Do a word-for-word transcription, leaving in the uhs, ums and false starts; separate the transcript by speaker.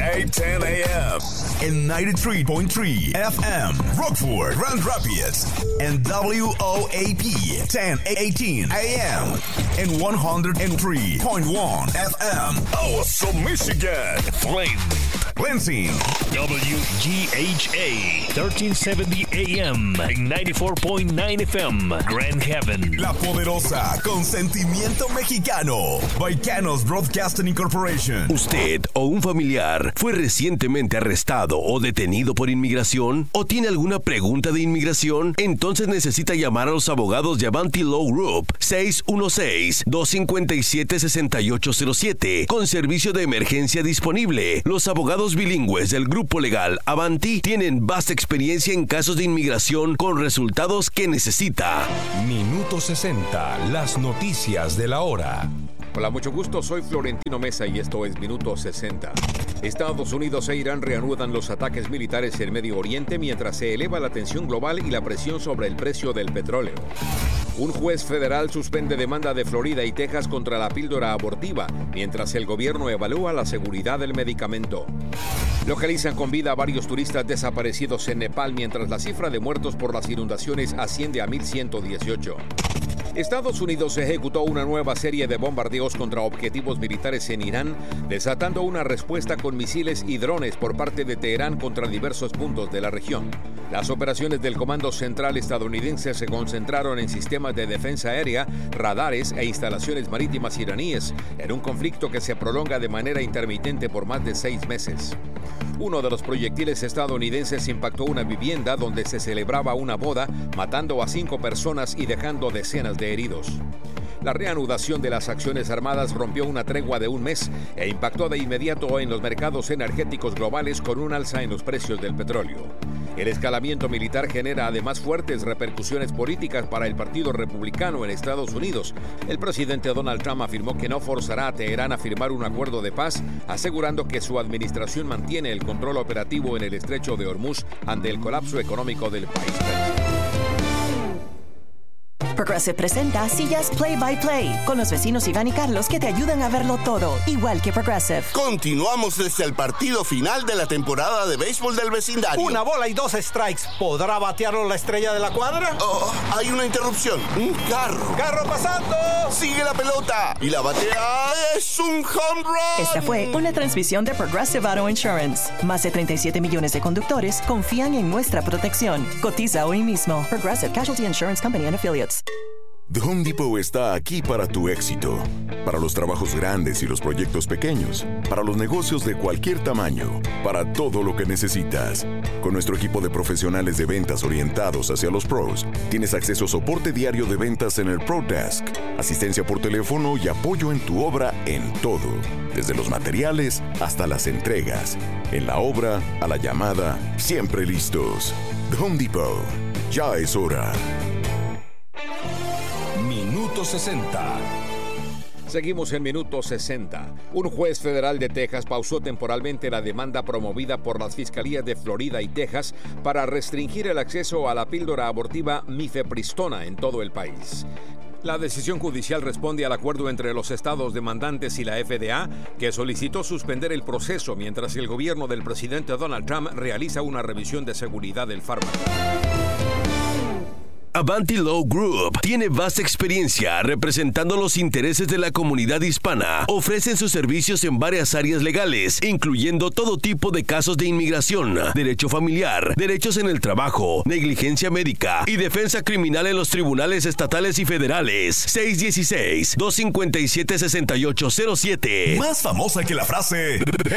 Speaker 1: eight ten a.m. and ninety-three point three F M, Rockford, Grand Rapids, and W O A P ten eighteen A M and one oh three point one F M, Awesome, Michigan, Flint, Lansing,
Speaker 2: W G H A thirteen seventy A M and ninety-four point nine F M, Grand Haven.
Speaker 1: La Poderosa, con sentimiento mexicano, Baicanos Broadcasting Incorporation.
Speaker 3: ¿Usted o un familiar fue recientemente arrestado o detenido por inmigración? ¿O tiene alguna pregunta de inmigración? Entonces necesita llamar a los abogados de Avanti Law Group seis uno seis, dos cinco siete, seis ocho cero siete con servicio de emergencia disponible. Los abogados bilingües del grupo legal Avanti tienen vasta experiencia en casos de inmigración con resultados que necesita.
Speaker 4: Minuto sesenta, las noticias de la hora.
Speaker 5: Hola, mucho gusto, soy Florentino Mesa y esto es Minuto sesenta. Estados Unidos e Irán reanudan los ataques militares en Medio Oriente mientras se eleva la tensión global y la presión sobre el precio del petróleo. Un juez federal suspende demanda de Florida y Texas contra la píldora abortiva, mientras el gobierno evalúa la seguridad del medicamento. Localizan con vida a varios turistas desaparecidos en Nepal, mientras la cifra de muertos por las inundaciones asciende a mil ciento dieciocho. Estados Unidos ejecutó una nueva serie de bombardeos contra objetivos militares en Irán, desatando una respuesta con misiles y drones por parte de Teherán contra diversos puntos de la región. Las operaciones del Comando Central estadounidense se concentraron en sistemas de defensa aérea, radares e instalaciones marítimas iraníes, en un conflicto que se prolonga de manera intermitente por más de seis meses. Uno de los proyectiles estadounidenses impactó una vivienda donde se celebraba una boda, matando a cinco personas y dejando decenas de heridos. La reanudación de las acciones armadas rompió una tregua de un mes e impactó de inmediato en los mercados energéticos globales con un alza en los precios del petróleo. El escalamiento militar genera además fuertes repercusiones políticas para el Partido Republicano en Estados Unidos. El presidente Donald Trump afirmó que no forzará a Teherán a firmar un acuerdo de paz, asegurando que su administración mantiene el control operativo en el estrecho de Hormuz ante el colapso económico del país.
Speaker 6: Progressive presenta Sillas Play by Play con los vecinos Iván y Carlos que te ayudan a verlo todo, igual que Progressive.
Speaker 7: Continuamos desde el partido final de la temporada de béisbol del vecindario.
Speaker 8: Una bola y dos strikes. ¿Podrá batearlo la estrella de la cuadra?
Speaker 7: Oh, hay una interrupción. Un carro.
Speaker 8: ¡Carro pasando!
Speaker 7: Sigue la pelota y la batea es un home run.
Speaker 6: Esta fue una transmisión de Progressive Auto Insurance. Más de treinta y siete millones de conductores confían en nuestra protección. Cotiza hoy mismo. Progressive Casualty Insurance Company and Affiliates.
Speaker 9: The Home Depot está aquí para tu éxito, para los trabajos grandes y los proyectos pequeños, para los negocios de cualquier tamaño, para todo lo que necesitas. Con nuestro equipo de profesionales de ventas orientados hacia los pros, tienes acceso a soporte diario de ventas en el Pro Desk, asistencia por teléfono y apoyo en tu obra en todo, desde los materiales hasta las entregas. En la obra, a la llamada, siempre listos. The Home Depot. Ya es hora.
Speaker 4: Minuto sesenta.
Speaker 5: Seguimos en Minuto sesenta. Un juez federal de Texas pausó temporalmente la demanda promovida por las fiscalías de Florida y Texas para restringir el acceso a la píldora abortiva mifepristona en todo el país. La decisión judicial responde al acuerdo entre los estados demandantes y la F D A, que solicitó suspender el proceso mientras el gobierno del presidente Donald Trump realiza una revisión de seguridad del fármaco.
Speaker 3: Avanti Law Group tiene vasta experiencia representando los intereses de la comunidad hispana. Ofrecen sus servicios en varias áreas legales, incluyendo todo tipo de casos de inmigración, derecho familiar, derechos en el trabajo, negligencia médica y defensa criminal en los tribunales estatales y federales. seis uno seis, dos cinco siete, seis ocho cero siete.
Speaker 1: Más famosa que la frase